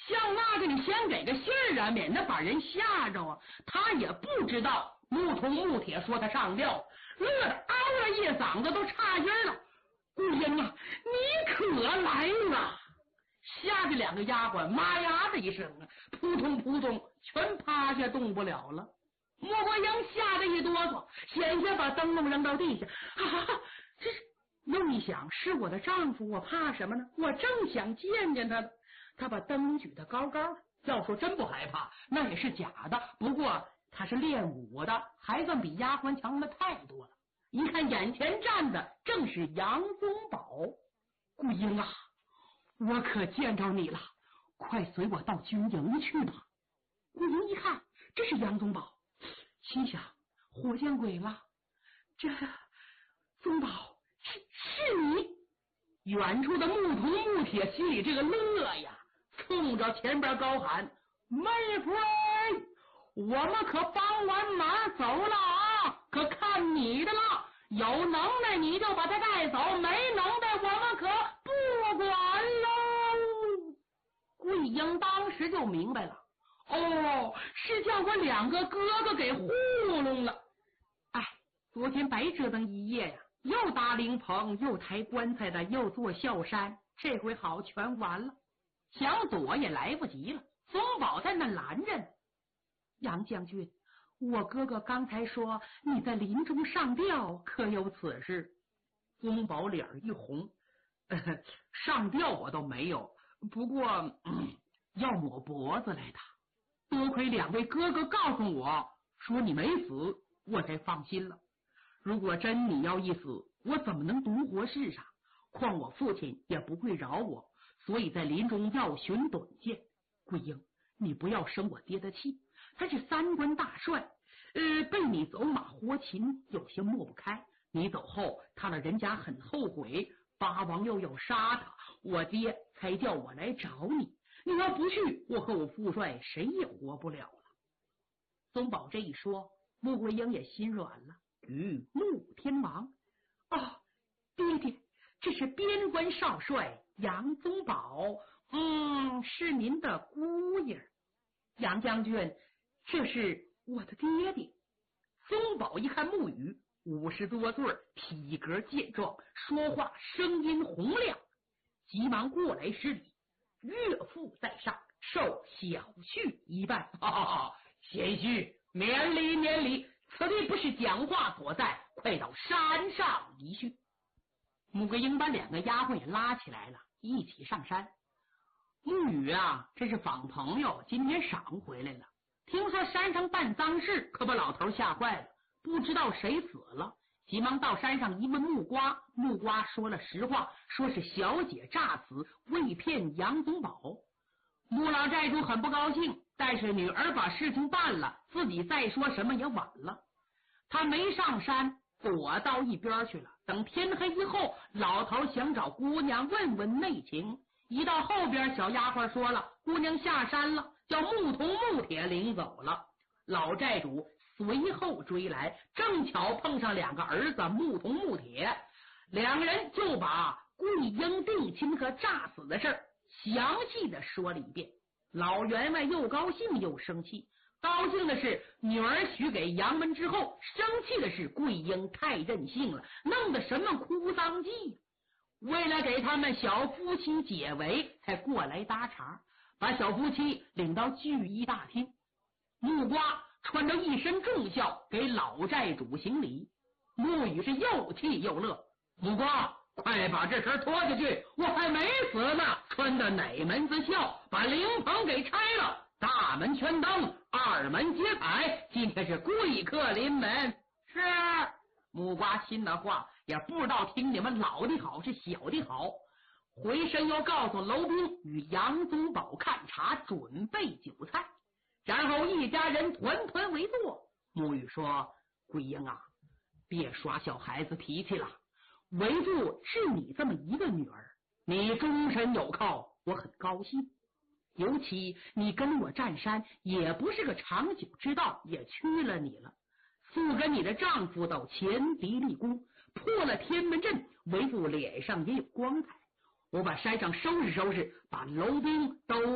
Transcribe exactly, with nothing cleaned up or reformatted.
像那个你先给个信儿啊，免得把人吓着啊。他也不知道木头木铁说他上吊，乐得嗷了一嗓子都岔音了。顾英啊，你可来了！吓得两个丫鬟妈呀的一声啊，扑通扑通全趴下动不了了。莫国英吓得一哆嗦，险些把灯笼扔到地下。啊，这是又一想，是我的丈夫，我怕什么呢？我正想见见他呢。他把灯举得高高的，要说真不害怕，那也是假的。不过他是练武的，还算比丫鬟强的太多了。一看眼前站的正是杨宗保。顾英啊，我可见着你了，快随我到军营去吧。顾英一看，这是杨宗保，心想活见鬼了，这宗保是是你。远处的木头木铁心里这个乐呀，冲着前边高喊：妹夫，我们可帮完忙走了啊，可看你的了，有能耐你就把他带走，没能耐我们可不管喽。桂英当时就明白了，哦，是叫我两个哥哥给糊弄了。哎，昨天白折腾一夜呀，又搭灵棚，又抬棺材的，又做孝山，这回好全完了。想躲也来不及了，宗保在那拦着呢。杨将军，我哥哥刚才说你在林中上吊，可有此事？宗保脸一红，呃，上吊我都没有，不过、嗯、要抹脖子来的。多亏两位哥哥告诉我说你没死，我才放心了。如果真你要一死，我怎么能独活世上？况我父亲也不会饶我，所以在林中要寻短见。桂英，你不要生我爹的气，他是三官大帅，呃，被你走马活禽，有些抹不开。你走后，他老人家很后悔，八王又要杀他，我爹才叫我来找你。你要不去，我和我父帅谁也活不了了。宗保这一说，穆桂英也心软了。与穆天王，哦，爹爹，这是边关少帅杨宗保，嗯，是您的姑爷。杨将军，这是我的爹爹。宗保一看穆羽五十多岁，体格健壮，说话声音洪亮，急忙过来施礼。岳父在上，受小婿一拜。哈哈哈，贤婿免礼免礼，此地不是讲话所在，快到山上一叙。穆桂英把两个丫鬟也拉起来了，一起上山。穆羽啊，这是访朋友，今天晌午回来了，听说山上办丧事，可把老头吓坏了，不知道谁死了，急忙到山上一问木瓜，木瓜说了实话，说是小姐诈死，为骗杨宗保。穆老寨主很不高兴，但是女儿把事情办了，自己再说什么也晚了。他没上山，躲到一边去了。等天黑以后，老头想找姑娘问问内情，一到后边，小丫鬟说了，姑娘下山了，叫木童木铁领走了。老寨主随后追来，正巧碰上两个儿子木童木铁，两个人就把桂英定亲和诈死的事详细的说了一遍。老员外又高兴又生气，高兴的是女儿许给杨门之后，生气的是桂英太任性了，弄得什么哭丧祭。为了给他们小夫妻解围，才过来搭茬，把小夫妻领到聚义大厅。木瓜穿着一身重孝，给老寨主行礼。木羽是又气又乐，木瓜，快把这身脱下去，我还没死呢，穿的哪门子孝？把灵棚给拆了，大门全灯，二门皆彩，今天是贵客临门。是木瓜心的话，也不知道听你们老的好是小的好，回身又告诉楼兵与杨宗保看茶，准备酒菜，然后一家人团团围坐。沐雨说，桂英啊，别耍小孩子脾气了，围住是你这么一个女儿，你终身有靠，我很高兴。尤其你跟我占山也不是个长久之道，也屈了你了。素跟你的丈夫都前敌立功，破了天门阵，为父脸上也有光彩。我把山上收拾收拾，把楼兵都